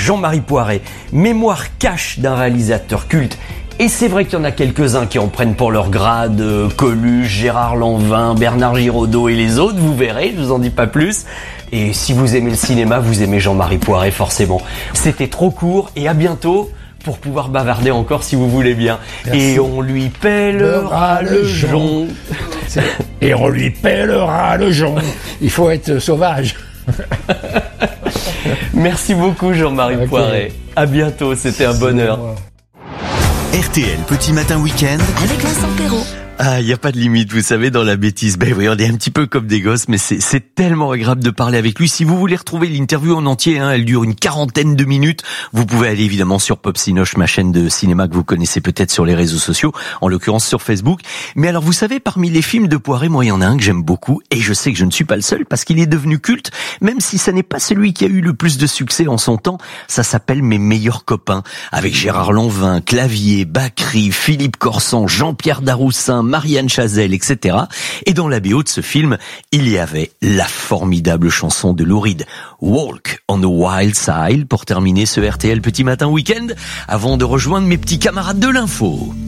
Jean-Marie Poiret, mémoire cache d'un réalisateur culte. Et c'est vrai qu'il y en a quelques-uns qui en prennent pour leur grade, Coluche, Gérard Lanvin, Bernard Giraudot et les autres, vous verrez, je vous en dis pas plus. Et si vous aimez le cinéma, vous aimez Jean-Marie Poiret forcément. C'était trop court et à bientôt pour pouvoir bavarder encore si vous voulez bien. Merci. Et on lui pèlera le jonc. Et on lui pèlera le jonc. Il faut être sauvage. Merci beaucoup Jean-Marie Poiret. À bientôt, c'était un bonheur. RTL Petit Matin Week-end avec Vincent Perrault. Ah, il n'y a pas de limite, vous savez, dans la bêtise. Ben oui, on est un petit peu comme des gosses, mais c'est tellement agréable de parler avec lui. Si vous voulez retrouver l'interview en entier, elle dure une 40aine de minutes, vous pouvez aller évidemment sur Pop Cinoche, ma chaîne de cinéma que vous connaissez peut-être sur les réseaux sociaux, en l'occurrence sur Facebook. Mais alors, vous savez, parmi les films de Poiret, moi, il y en a un que j'aime beaucoup, et je sais que je ne suis pas le seul, parce qu'il est devenu culte, même si ça n'est pas celui qui a eu le plus de succès en son temps. Ça s'appelle Mes meilleurs copains, avec Gérard Lanvin, Clavier, Bacri, Philippe Corsan, Jean-Pierre Daroussin, Marianne Chazelle, etc. Et dans la BO de ce film, il y avait la formidable chanson de Lou Reed, Walk on the Wild Side, pour terminer ce RTL Petit Matin Week-end, avant de rejoindre mes petits camarades de l'info.